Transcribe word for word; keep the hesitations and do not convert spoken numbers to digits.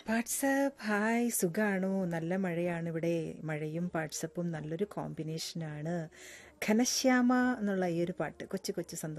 WhatsApp hi സുഖാണോ? നല്ല മഴയാണ് ഇവിടെ. മഴയും വാട്സപ്പും നല്ലൊരു കോമ്പിനേഷനാണ്. ഘനശ്യാമ എന്നുള്ള ഈ ഒരു പാട്ട് കൊച്ചു കൊച്ചു സന്തോഷം